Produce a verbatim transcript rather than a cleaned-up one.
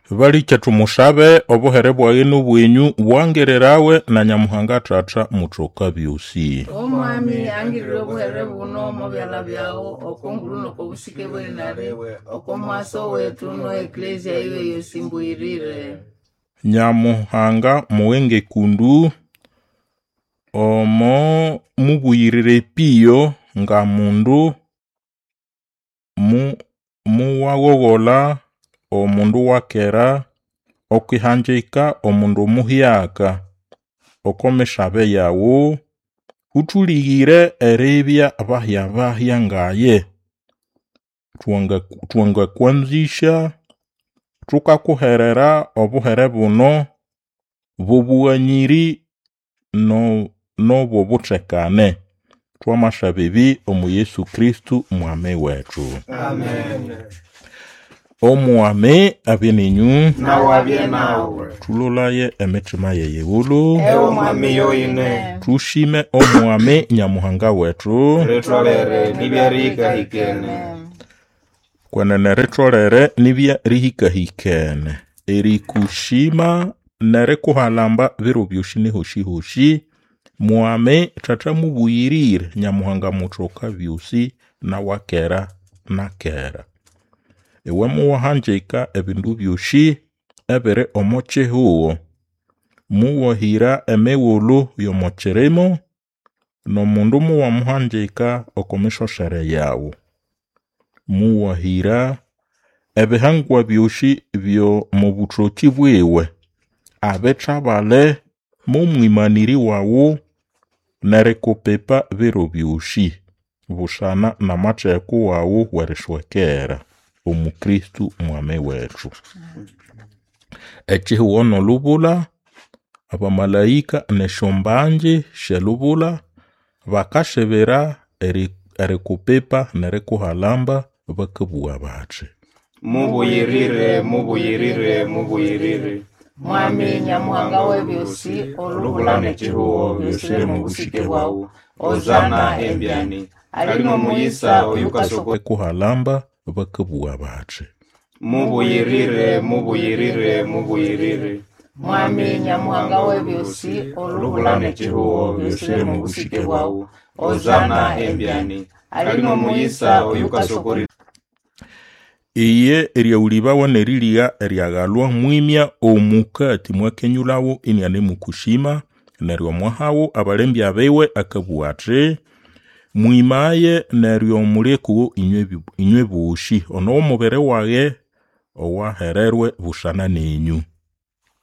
Vali chatumusabe obuhere bwaye n'ubwenyu wangererawe na Nyamuhanga tata mutoka byusi. Omwami angirire obuhere buno mu byala byawo okongulu n'okobusike bw'enarewe okomwaso wetu no eklesia iwe yosimbuirire. Nyamuhanga muwenge kundu omo mubuyirire piyo nga mundu mu muwagogola omundu wakera okwihanjika omundu muhyaka okomeshabe yawo utuligire erebya abahya bahya ngaye tuanga tuanga kwanzisha tukakuherera obuhere buno bubuanyiri no no bobutekane twamashabibi omu Yesu Kristu mwame wetu. Amen. Omwame abeninyu na wabye nawe tulolaye emitima yeyewulu ewo mwami yoine tushime omwame Nyamuhanga wetu retolere nibya rihikahikene kwenene retolere nibya rihikahikene erikushima nerekuhalamba biro byoshi nihoshi-hoshi mwame tata mubuyirire Nyamuhanga mutoka byosi na wakera na kera ewe muwahanjika ebindu byoshi ebere omoche huo muwahira emewolo yomocheremo no mundu muwamuhanjika okomishoshere yawo muwahira ebihangwa byoshi byo mubutrochi bwewe abetabale mumwimaniri wawo nerekupepa biro byoshi bushana na macheko wawo werishwekera omukristu mwame wetu. Echi huono lubula abamalaika neshombanje shelubula bakashebera erikupepa nerekuhalamba bakabuwa bache. Mubuyirire, mubuyirire, mubuyirire. Mwami Nyamuhanga webyosi olubula nechihuo byosire mu busike bwawo ozana embyani alino muyisa oyukasoko kuhalamba bakabuwa bache. Mubuyirire, mubuyirire, mubuyirire. Mwami Nyamuhanga webyosi olubula nechihuo byosire mu busike bwawo ozana embyani alino muyisa oyukasoko. Iye eriaulibawa neriliya eriagalwa mwimya omukati mwakenyulawo inyane mukushima neryo mwahawo abalembi abewe akabuatre mwimaye neryo mulekuwo inywe bushi ono omubere waye owahererwe bushana nenyu.